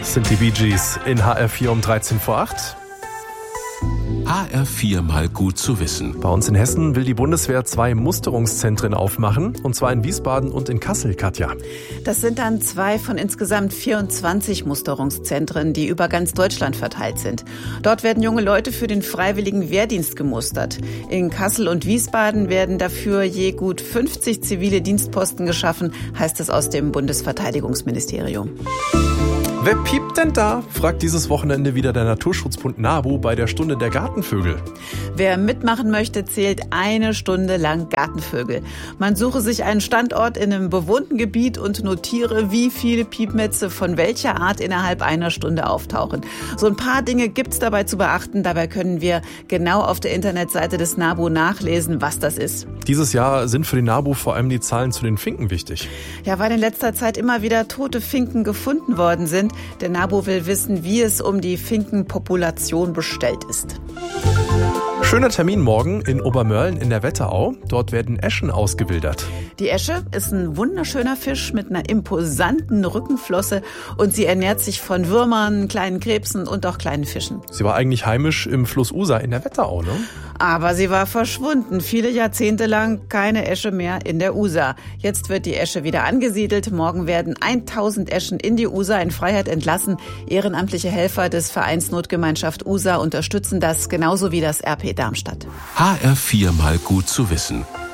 Sind die Bee Gees in HR4 um 13 vor 8. HR4 mal gut zu wissen. Bei uns in Hessen will die Bundeswehr 2 Musterungszentren aufmachen, und zwar in Wiesbaden und in Kassel, Katja. Das sind dann 2 von insgesamt 24 Musterungszentren, die über ganz Deutschland verteilt sind. Dort werden junge Leute für den freiwilligen Wehrdienst gemustert. In Kassel und Wiesbaden werden dafür je gut 50 zivile Dienstposten geschaffen, heißt es aus dem Bundesverteidigungsministerium. Wer piept denn da? Fragt dieses Wochenende wieder der Naturschutzbund NABU bei der Stunde der Gartenvögel. Wer mitmachen möchte, zählt 1 Stunde lang Gartenvögel. Man suche sich einen Standort in einem bewohnten Gebiet und notiere, wie viele Piepmetze von welcher Art innerhalb einer Stunde auftauchen. So ein paar Dinge gibt's dabei zu beachten. Dabei können wir genau auf der Internetseite des NABU nachlesen, was das ist. Dieses Jahr sind für den NABU vor allem die Zahlen zu den Finken wichtig. Ja, weil in letzter Zeit immer wieder tote Finken gefunden worden sind. Der NABU will wissen, wie es um die Finkenpopulation bestellt ist. Schöner Termin morgen in Obermörlen in der Wetterau. Dort werden Äschen ausgewildert. Die Äsche ist ein wunderschöner Fisch mit einer imposanten Rückenflosse und sie ernährt sich von Würmern, kleinen Krebsen und auch kleinen Fischen. Sie war eigentlich heimisch im Fluss Usa in der Wetterau, ne? Aber sie war verschwunden. Viele Jahrzehnte lang keine Äsche mehr in der Usa. Jetzt wird die Äsche wieder angesiedelt. Morgen werden 1000 Äschen in die Usa in Freiheit entlassen. Ehrenamtliche Helfer des Vereins Notgemeinschaft Usa unterstützen das, genauso wie das RP Darmstadt. HR4 mal gut zu wissen.